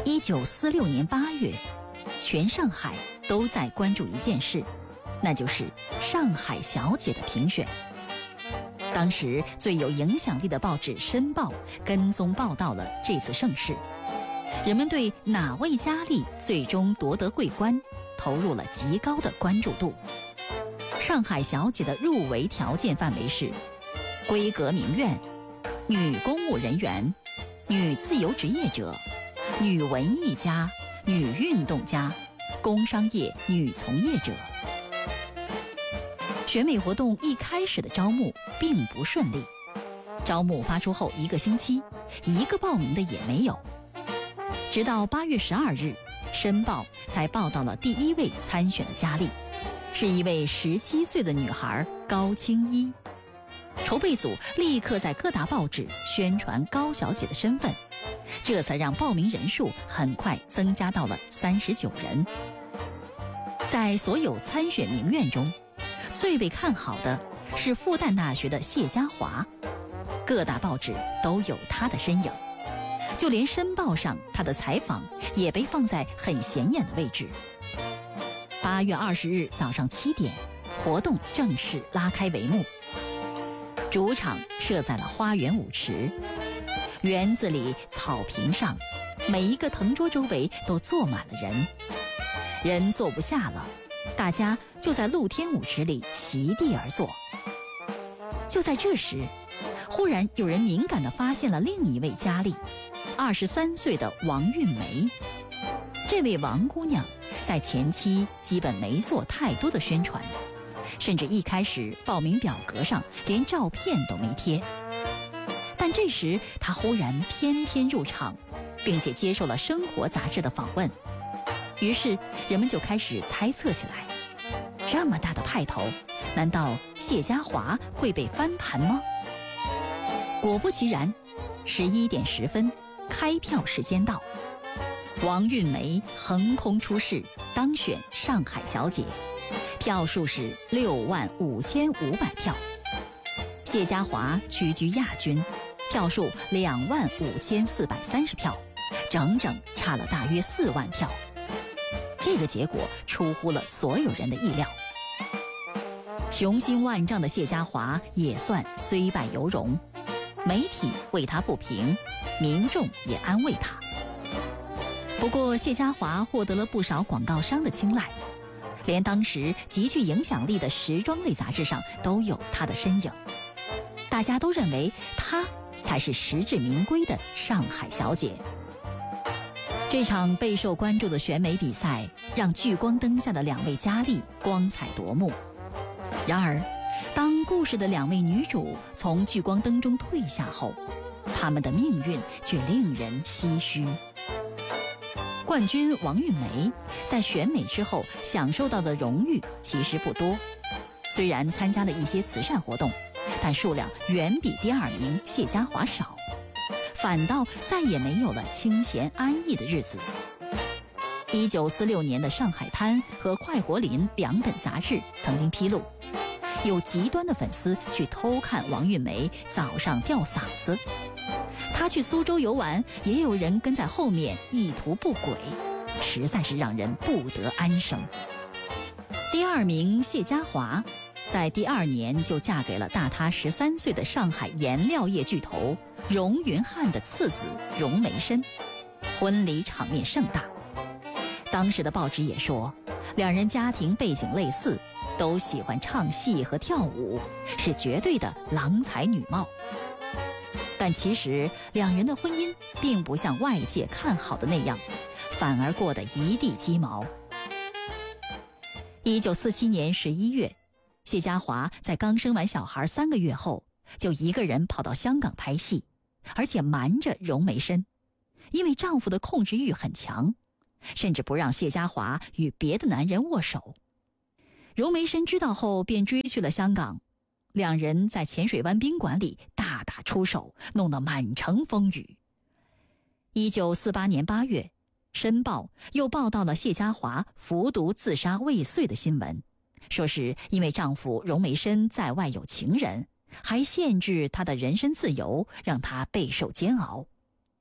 1946年8月，全上海都在关注一件事，那就是上海小姐的评选。当时最有影响力的报纸《申报》跟踪报道了这次盛事，人们对哪位佳丽最终夺得桂冠投入了极高的关注度。上海小姐的入围条件范围是闺阁名媛、女公务人员、女自由职业者、女文艺家、女运动家、工商业女从业者。选美活动一开始的招募并不顺利，招募发出后1个星期，一个报名的也没有。直到8月12日，申报才报道了第1位参选的佳丽，是一位17岁的女孩高青衣。筹备组立刻在各大报纸宣传高小姐的身份，这才让报名人数很快增加到了39人。在所有参选名媛中，最被看好的是复旦大学的谢家华，各大报纸都有她的身影，就连申报上她的采访也被放在很显眼的位置。8月20日早上7点，活动正式拉开帷幕。主场设在了花园舞池，园子里草坪上，每一个藤桌周围都坐满了人，人坐不下了，大家就在露天舞池里席地而坐。就在这时，忽然有人敏感地发现了另一位佳丽，23岁的王韵梅。这位王姑娘在前期基本没做太多的宣传，甚至一开始报名表格上连照片都没贴。但这时她忽然翩翩入场，并且接受了生活杂志的访问。于是人们就开始猜测起来，这么大的派头，难道谢家华会被翻盘吗？果不其然，11点10分，开票时间到，王韵梅横空出世，当选上海小姐，票数是65500票。谢家华屈居亚军，票数25430票，整整差了大约4万票。这个结果出乎了所有人的意料。雄心万丈的谢家华也算虽败犹荣，媒体为他不平，民众也安慰他。不过谢家华获得了不少广告商的青睐，连当时极具影响力的时装类杂志上都有他的身影。大家都认为她才是实至名归的上海小姐。这场备受关注的选美比赛让聚光灯下的2位佳丽光彩夺目。然而当故事的2位女主从聚光灯中退下后，她们的命运却令人唏嘘。冠军王韵梅在选美之后享受到的荣誉其实不多，虽然参加了一些慈善活动，但数量远比第2名谢家华少，反倒再也没有了清闲安逸的日子。1946年的《上海滩》和《快活林》2本杂志曾经披露，有极端的粉丝去偷看王韵梅早上吊嗓子，她去苏州游玩，也有人跟在后面意图不轨，实在是让人不得安生。第2名谢家华在第2年就嫁给了大她13岁的上海颜料业巨头荣云汉的次子荣梅申，婚礼场面盛大。当时的报纸也说，2人家庭背景类似，都喜欢唱戏和跳舞，是绝对的郎才女貌。但其实2人的婚姻并不像外界看好的那样，反而过得一地鸡毛。1947年11月，谢家华在刚生完小孩3个月后，就一个人跑到香港拍戏，而且瞒着荣梅申，因为丈夫的控制欲很强，甚至不让谢家华与别的男人握手。荣梅申知道后便追去了香港，2人在浅水湾宾馆里大打出手，弄得满城风雨。1948年8月，申报又报道了谢家华服毒自杀未遂的新闻，说是因为丈夫荣梅申在外有情人，还限制她的人身自由，让她备受煎熬。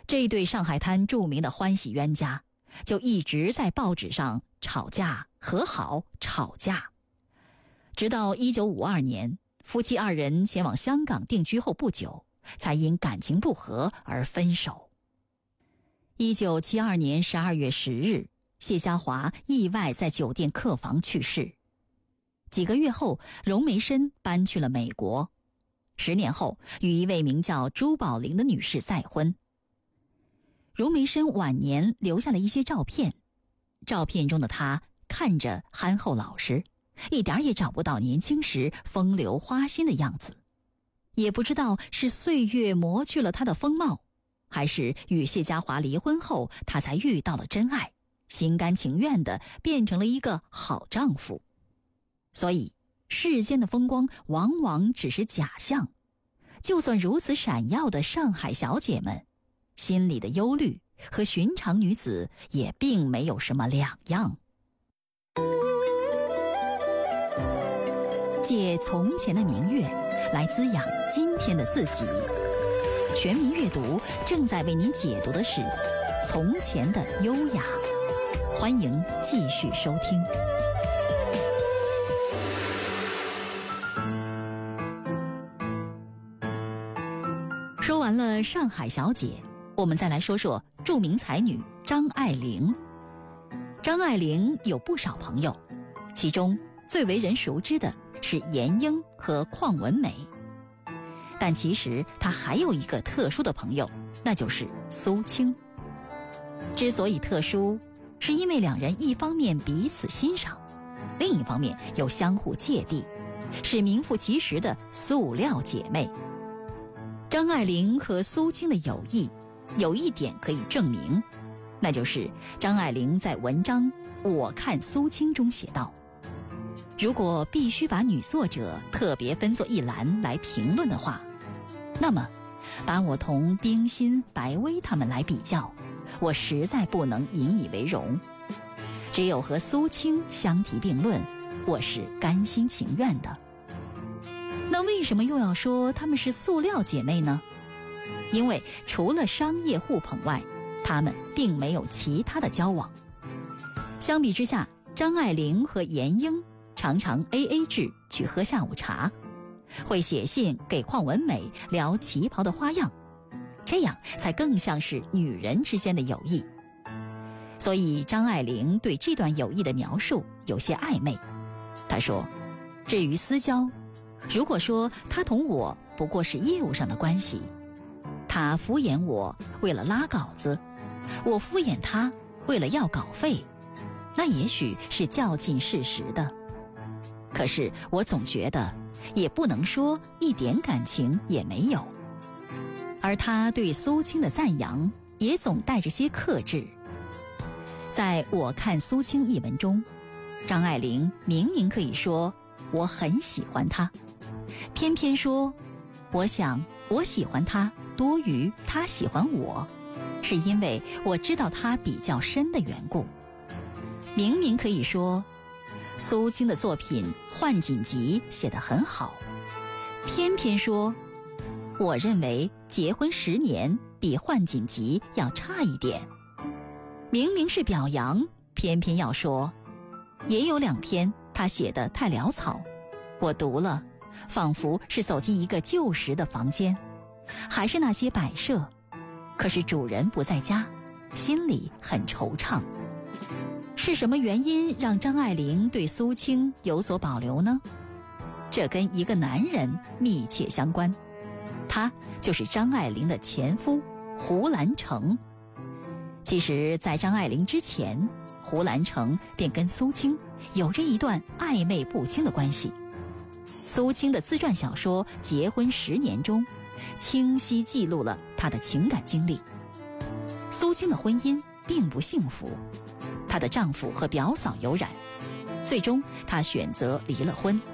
这对上海滩著名的欢喜冤家就一直在报纸上吵架、和好、吵架，直到1952年，夫妻二人前往香港定居后不久，才因感情不和而分手。1972年12月10日，谢家华意外在酒店客房去世。几个月后，荣梅深搬去了美国，10年后与一位名叫朱宝玲的女士再婚。荣梅深晚年留下了一些照片，照片中的她看着憨厚老实，一点也找不到年轻时风流花心的样子。也不知道是岁月磨去了她的风貌，还是与谢家华离婚后她才遇到了真爱，心甘情愿地变成了一个好丈夫。所以世间的风光往往只是假象，就算如此闪耀的上海小姐们，心里的忧虑和寻常女子也并没有什么两样。借从前的明月来滋养今天的自己。全民阅读正在为您解读的是《从前的优雅》，欢迎继续收听。说完了上海小姐，我们再来说说著名才女张爱玲。张爱玲有不少朋友，其中最为人熟知的是闫英和邝文美，但其实她还有一个特殊的朋友，那就是苏青。之所以特殊，是因为两人一方面彼此欣赏，另一方面又相互芥蒂，是名副其实的塑料姐妹。张爱玲和苏青的友谊有一点可以证明，那就是张爱玲在文章《我看苏青》中写道，如果必须把女作者特别分作一栏来评论的话，那么把我同冰心、白薇他们来比较，我实在不能引以为荣。只有和苏青相提并论，我是甘心情愿的。那为什么又要说她们是塑料姐妹呢？因为除了商业互捧外，她们并没有其他的交往。相比之下，张爱玲和闫英常常 AA 制去喝下午茶，会写信给邝文美聊旗袍的花样，这样才更像是女人之间的友谊。所以张爱玲对这段友谊的描述有些暧昧。她说，至于私交，如果说她同我不过是业务上的关系，她敷衍我为了拉稿子，我敷衍她为了要稿费，那也许是较近事实的。可是我总觉得也不能说一点感情也没有。而她对苏青的赞扬也总带着些克制。在我看苏青一文中，张爱玲明明可以说我很喜欢她，偏偏说我想我喜欢她多于她喜欢我，是因为我知道她比较深的缘故。明明可以说苏青的作品《换锦集》写得很好，偏偏说我认为结婚10年比《换锦集》要差一点。明明是表扬，偏偏要说也有2篇他写得太潦草，我读了仿佛是走进一个旧时的房间，还是那些摆设，可是主人不在家，心里很惆怅。是什么原因让张爱玲对苏青有所保留呢？这跟一个男人密切相关，他就是张爱玲的前夫胡兰成。其实在张爱玲之前，胡兰成便跟苏青有着一段暧昧不清的关系。苏青的自传小说《结婚10年》中清晰记录了她的情感经历。苏青的婚姻并不幸福，她的丈夫和表嫂有染，最终她选择离了婚。